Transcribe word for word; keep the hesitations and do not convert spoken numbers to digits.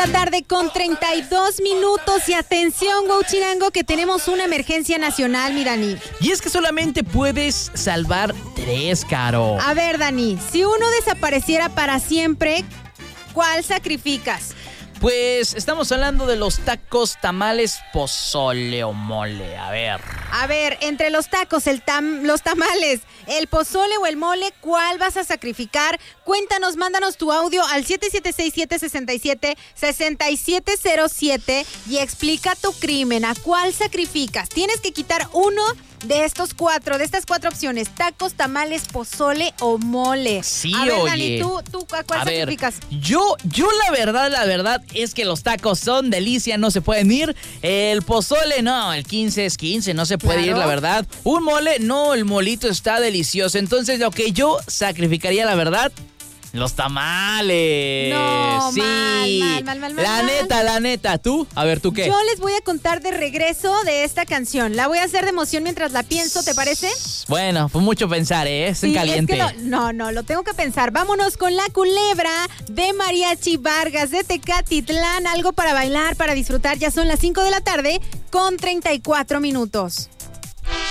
la tarde con treinta y dos minutos. Y atención, Huachinango, que tenemos una emergencia nacional, mi Dani. Y es que solamente puedes salvar tres, Caro. A ver, Dani, si uno desapareciera para siempre, ¿cuál sacrificas? Pues estamos hablando de los tacos, tamales, pozole o mole. A ver. A ver, entre los tacos, el tam, los tamales, el pozole o el mole, ¿cuál vas a sacrificar? Cuéntanos, mándanos tu audio al siete siete seis, siete seis siete, seis siete cero siete y explica tu crimen. ¿A cuál sacrificas? Tienes que quitar uno de estos cuatro, de estas cuatro opciones: tacos, tamales, pozole o mole. Sí, a ver, oye. Dani, ¿tú, tú a cuál a sacrificas? Ver, yo, yo la verdad, la verdad es que los tacos son delicia, no se pueden ir. El pozole, no, el quince es quince, no se puede Claro. ir, la verdad. Un mole, no, el molito está delicioso. Entonces, lo que yo sacrificaría, la verdad, los tamales. No, sí. mal, mal, mal, mal, La mal. neta, la neta. ¿Tú? A ver, ¿tú qué? Yo les voy a contar de regreso de esta canción. La voy a hacer de emoción mientras la pienso, ¿te parece? Bueno, fue mucho pensar, ¿eh? Es en Sí, caliente. es que no, no, no, lo tengo que pensar. Vámonos con La Culebra de Mariachi Vargas de Tecatitlán. Algo para bailar, para disfrutar. Ya son las cinco de la tarde con treinta y cuatro minutos.